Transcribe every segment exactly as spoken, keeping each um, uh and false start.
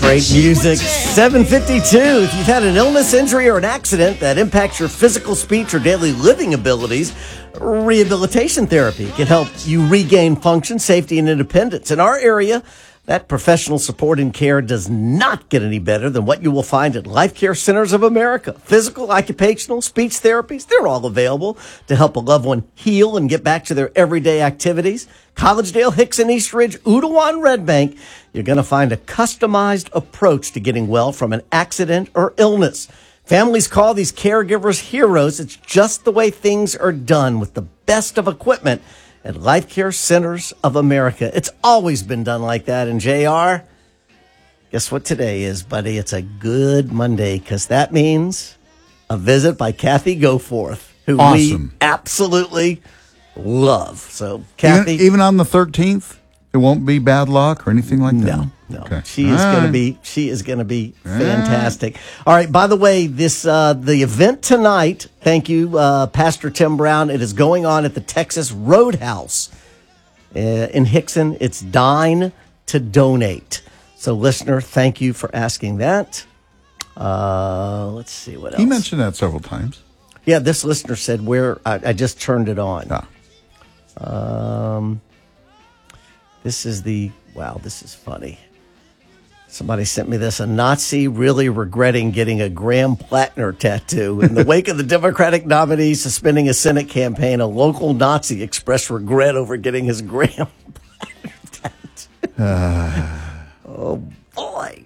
Great music. seven fifty-two. If you've had an illness, injury, or an accident that impacts your physical, speech, or daily living abilities, rehabilitation therapy can help you regain function, safety, and independence. In our area, that professional support and care does not get any better than what you will find at Life Care Centers of America. Physical, occupational, speech therapies, they're all available to help a loved one heal and get back to their everyday activities. Collegedale, Hickson, East Ridge, Utawan, Red Bank, you're going to find a customized approach to getting well from an accident or illness. Families call these caregivers heroes. It's just the way things are done with the best of equipment at Life Care Centers of America. It's always been done like that. And J R, guess what today is, buddy? It's a good Monday, because that means a visit by Kathy Goforth, who awesome. we absolutely love. So, Kathy. Even, even on the thirteenth, it won't be bad luck or anything like that? No, no. Okay. She is All going right. to be, she is going to be fantastic. All right. By the way, this, uh, the event tonight, thank you, uh, Pastor Tim Brown. It is going on at the Texas Roadhouse uh, in Hickson. It's Dine to Donate. So, listener, thank you for asking that. Uh, let's see what else. He mentioned that several times. Yeah, this listener said where I, I just turned it on. Ah. Um, this is the, wow, this is funny. Somebody sent me this. A Nazi really regretting getting a Graham Plattner tattoo. In the wake of the Democratic nominee suspending a Senate campaign, a local Nazi expressed regret over getting his Graham Plattner tattoo. Uh. Oh, boy.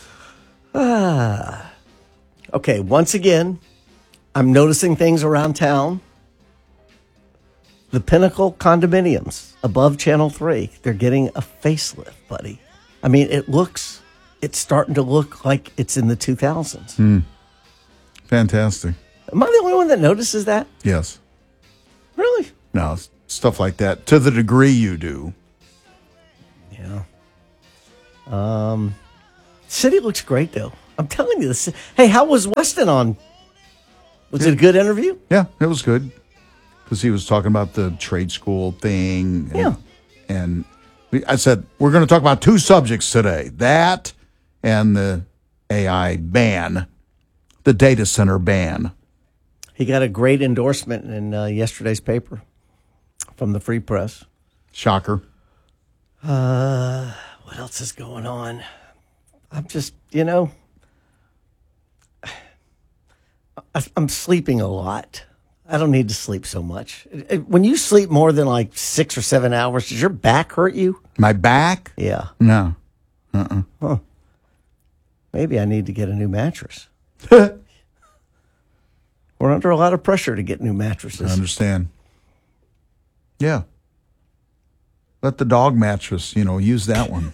Ah. Okay, once again, I'm noticing things around town. The Pinnacle condominiums above Channel three, they're getting a facelift, buddy. I mean, it looks, it's starting to look like it's in the two thousands. Mm. Fantastic. Am I the only one that notices that? Yes. Really? No, stuff like that. To the degree you do. Yeah. Um, city looks great, though. I'm telling you this. Hey, how was Weston on? Was it a good interview? Yeah, it was good. Because he was talking about the trade school thing. And, Yeah. And we, I said, we're going to talk about two subjects today. That and the A I ban, the data center ban. He got a great endorsement in uh, yesterday's paper from the Free Press. Shocker. Uh, what else is going on? I'm just, you know, I, I'm sleeping a lot. I don't need to sleep so much. When you sleep more than like six or seven hours, does your back hurt you? My back? Yeah. No. Uh-uh. Huh. Maybe I need to get a new mattress. We're under a lot of pressure to get new mattresses. I understand. Yeah. Let the dog mattress, you know, use that one.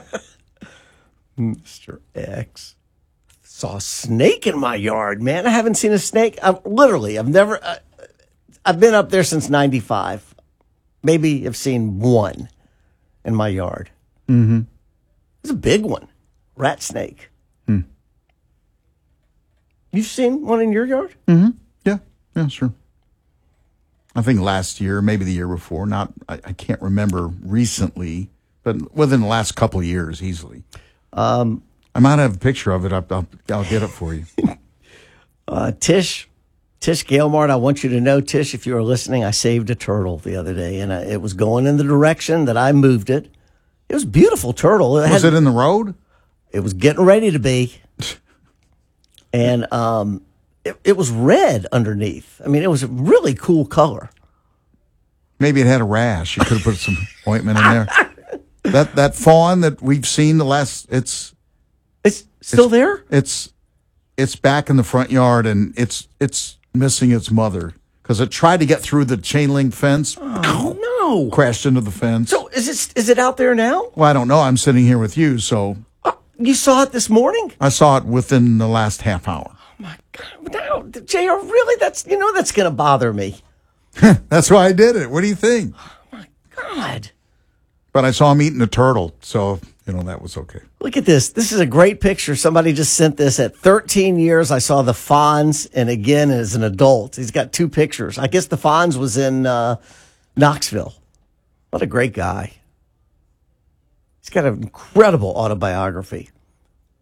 Mister X. Saw a snake in my yard, man. I haven't seen a snake. I've, literally, I've never, uh, I've been up there since ninety-five. Maybe I've seen one in my yard. Mm-hmm. It's a big one. Rat snake. Hmm. You've seen one in your yard? Mm-hmm. Yeah. Yeah, sure. I think last year, maybe the year before. Not, I, I can't remember recently, but within the last couple of years, easily. Um, I might have a picture of it. I'll, I'll, I'll get it for you. uh, Tish, Tish Gailmart, I want you to know, Tish, if you are listening, I saved a turtle the other day, and I, it was going in the direction that I moved it. It was a beautiful turtle. It Was had, it in the road? It was getting ready to be. And um, it, it was red underneath. I mean, it was a really cool color. Maybe it had a rash. You could have put some ointment in there. That that fawn that we've seen the last, it's... It's still it's, there? It's it's back in the front yard, and it's it's missing its mother because it tried to get through the chain link fence. Oh, no. Crashed into the fence. So is it, is it out there now? Well, I don't know. I'm sitting here with you, so... Uh, you saw it this morning? I saw it within the last half hour. Oh, my God. Now, J R, really? That's, you know, that's going to bother me. That's why I did it. What do you think? Oh, my God. But I saw him eating a turtle, so, you know, that was okay. Look at this. This is a great picture. Somebody just sent this. At thirteen years, I saw the Fonz, and again, as an adult. He's got two pictures. I guess the Fonz was in uh, Knoxville. What a great guy. He's got an incredible autobiography.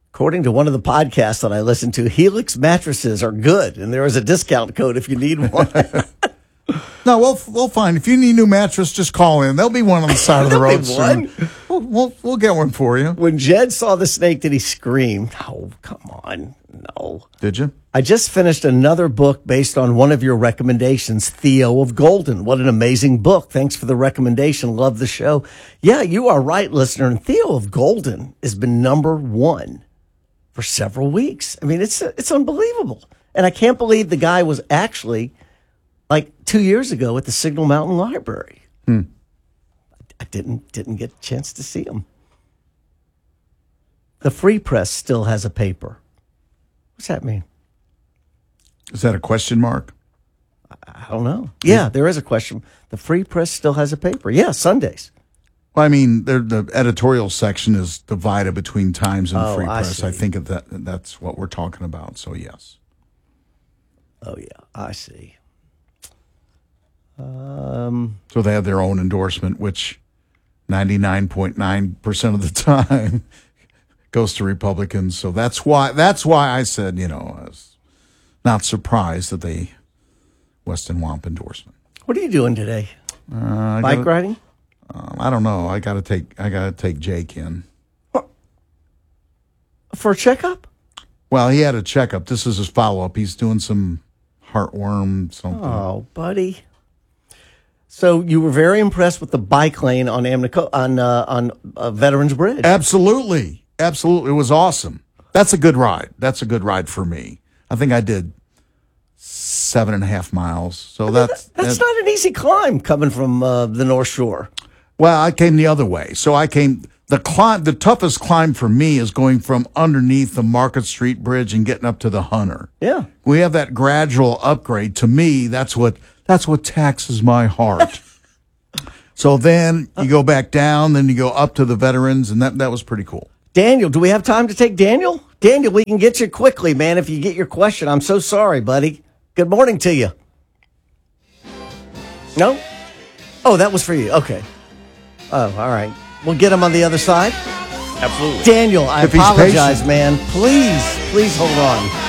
According to one of the podcasts that I listen to, Helix mattresses are good, and there is a discount code if you need one. No, we'll we'll find. If you need a new mattress, just call in. There'll be one on the side of the road soon. We'll, we'll we'll get one for you. When Jed saw the snake, did he scream? Oh, come on. No. Did you? I just finished another book based on one of your recommendations, Theo of Golden. What an amazing book. Thanks for the recommendation. Love the show. Yeah, you are right, listener. And Theo of Golden has been number one for several weeks. I mean, it's it's unbelievable. And I can't believe the guy was actually like two years ago at the Signal Mountain Library. Hmm. I didn't didn't get a chance to see him. The Free Press still has a paper. What's that mean? Is that a question mark? I don't know. Yeah, there is a question. The Free Press still has a paper. Yeah, Sundays. Well, I mean, the editorial section is divided between Times and Oh, Free I Press. see. I think that that's what we're talking about. So yes. Oh yeah, I see. Um, So they have their own endorsement, which ninety-nine point nine percent of the time goes to Republicans. So that's why that's why I said, you know, I was not surprised that they Weston Wamp endorsement. what are you doing today? Uh, I Bike gotta, riding? um, I don't know. I got to take I got to take Jake in. For a checkup? Well, he had a checkup. This is his follow up. He's doing some heartworm something. Oh, buddy. So you were very impressed with the bike lane on Amnico on uh, on uh, Veterans Bridge. Absolutely. Absolutely. It was awesome. That's a good ride. That's a good ride for me. I think I did seven and a half miles. So that's That's that- not an easy climb coming from uh, the North Shore. well, I came the other way. So I came the climb the toughest climb for me is going from underneath the Market Street Bridge and getting up to the Hunter. Yeah. We have that gradual upgrade. To me, that's what that's what taxes my heart. So then you go back down, then you go up to the Veterans, and that, that was pretty cool. Daniel, do we have time to take Daniel? Daniel, we can get you quickly, man, if you get your question. I'm so sorry, buddy. Good morning to you. No? Oh, that was for you. Okay. Oh, all right. We'll get him on the other side. Absolutely. Daniel, I If he's apologize, patient. man. Please, please hold on.